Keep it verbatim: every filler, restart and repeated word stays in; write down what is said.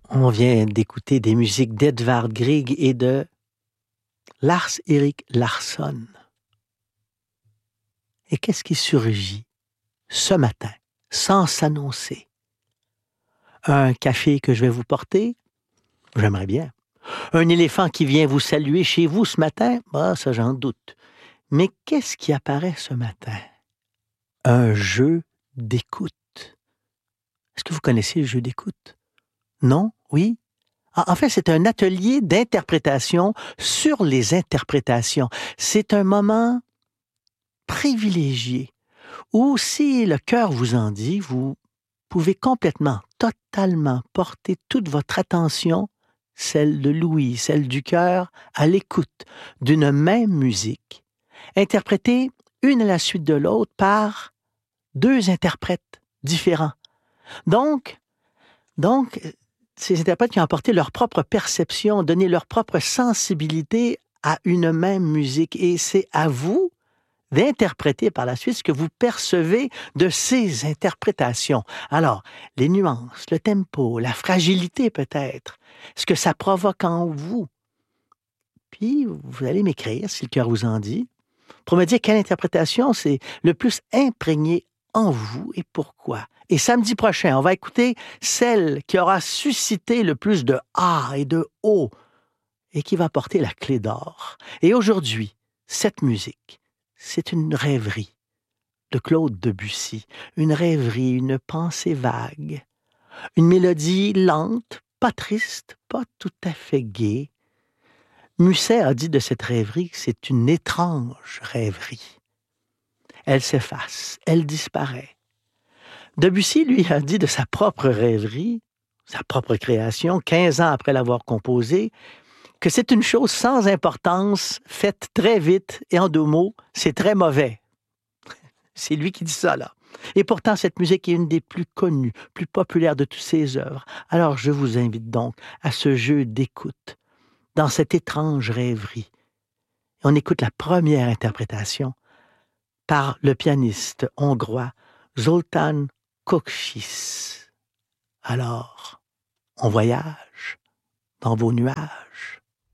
On vient d'écouter des musiques d'Edvard Grieg et de Lars-Erik Larsson. Et qu'est-ce qui surgit ce matin, sans s'annoncer? Un café que je vais vous porter? J'aimerais bien. Un éléphant qui vient vous saluer chez vous ce matin? Bah, ça, j'en doute. Mais qu'est-ce qui apparaît ce matin? Un jeu d'écoute. Est-ce que vous connaissez le jeu d'écoute? Non? Oui? En fait, c'est un atelier d'interprétation sur les interprétations. C'est un moment privilégié où, si le cœur vous en dit, vous pouvez complètement, totalement porter toute votre attention, celle de l'ouïe, celle du cœur, à l'écoute d'une même musique, interprétée une à la suite de l'autre par deux interprètes différents. Donc, donc, ces interprètes qui ont apporté leur propre perception, donné leur propre sensibilité à une même musique. Et c'est à vous d'interpréter par la suite ce que vous percevez de ces interprétations. Alors, les nuances, le tempo, la fragilité peut-être, ce que ça provoque en vous. Puis, vous allez m'écrire, si le cœur vous en dit, pour me dire quelle interprétation c'est le plus imprégné en vous et pourquoi. Et samedi prochain, on va écouter celle qui aura suscité le plus de A et de O et qui va porter la clé d'or. Et aujourd'hui, cette musique, c'est une rêverie de Claude Debussy, une rêverie, une pensée vague, une mélodie lente, pas triste, pas tout à fait gaie. Musset a dit de cette rêverie que c'est une étrange rêverie. Elle s'efface, elle disparaît. Debussy, lui, a dit de sa propre rêverie, sa propre création, quinze ans après l'avoir composée, que c'est une chose sans importance, faite très vite, et en deux mots, c'est très mauvais. C'est lui qui dit ça, là. Et pourtant, cette musique est une des plus connues, plus populaires de toutes ses œuvres. Alors, je vous invite donc à ce jeu d'écoute, dans cette étrange rêverie. On écoute la première interprétation par le pianiste hongrois Zoltán Kocsis. Alors, on voyage dans vos nuages.